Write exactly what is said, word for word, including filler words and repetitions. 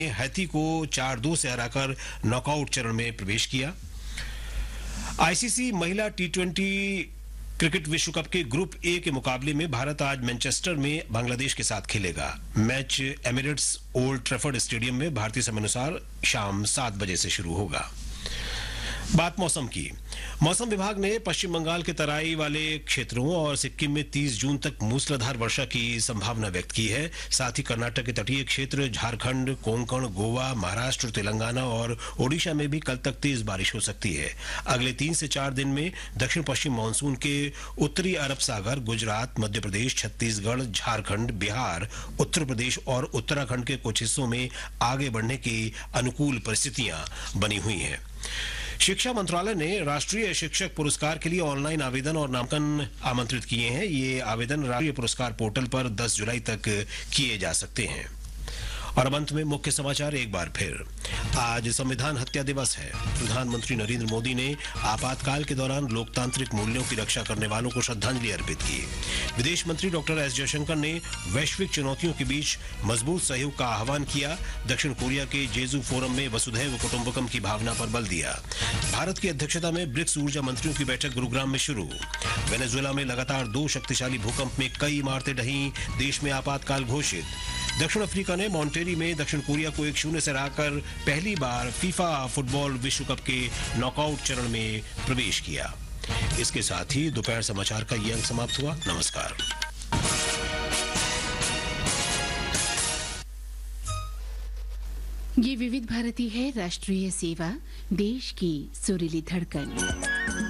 Haiti को चार दो से हराकर नॉकआउट चरण में प्रवेश किया। आईसीसी महिला टी ट्वेंटी क्रिकेट विश्व कप के ग्रुप ए के मुकाबले में भारत आज मैनचेस्टर में बांग्लादेश के साथ खेलेगा। Match Emirates old Trafford stadium में भारतीय समयानुसार शाम सात बजे से शुरू होगा। बात मौसम की। मौसम विभाग ने पश्चिम बंगाल के तराई वाले क्षेत्रों और सिक्किम में तीस जून तक मूसलाधार वर्षा की संभावना व्यक्त की है। साथ ही कर्नाटक के तटीय क्षेत्र, झारखंड, कोंकण, गोवा, महाराष्ट्र, तेलंगाना और ओडिशा में भी कल तक तेज बारिश हो सकती है। अगले तीन से चार दिन में दक्षिण पश्चिम मानसून के उत्तरी अरब सागर, गुजरात, मध्य प्रदेश, छत्तीसगढ़, झारखंड, बिहार, उत्तर प्रदेश और उत्तराखंड के कुछ हिस्सों में आगे बढ़ने की अनुकूल परिस्थितियां बनी हुई हैं। शिक्षा मंत्रालय ने राष्ट्रीय शिक्षक पुरस्कार के लिए ऑनलाइन आवेदन और नामांकन आमंत्रित किए हैं। ये आवेदन राष्ट्रीय पुरस्कार पोर्टल पर दस जुलाई तक किए जा सकते हैं। और अब अंत में मुख्य समाचार एक बार फिर। आज संविधान हत्या दिवस है। प्रधानमंत्री नरेंद्र मोदी ने आपातकाल के दौरान लोकतांत्रिक मूल्यों की रक्षा करने वालों को श्रद्धांजलि अर्पित की। विदेश मंत्री डॉक्टर एस जयशंकर ने वैश्विक चुनौतियों के बीच मजबूत सहयोग का आह्वान किया। दक्षिण कोरिया के जेजू फोरम में वसुधैव कुटुंबकम की भावना पर बल दिया। भारत की अध्यक्षता में ब्रिक्स ऊर्जा मंत्रियों की बैठक गुरुग्राम में शुरू। वेनेजुएला में लगातार दो शक्तिशाली भूकंप में कई इमारतें ढहीं, देश में आपातकाल घोषित। दक्षिण अफ्रीका ने मॉन्टेरी में दक्षिण कोरिया को एक शून्य से हराकर पहली बार फीफा फुटबॉल विश्व कप के नॉकआउट चरण में प्रवेश किया। इसके साथ ही दोपहर समाचार का ये अंक समाप्त हुआ। नमस्कार। ये विविध भारती है, राष्ट्रीय सेवा, देश की सुरीली धड़कन।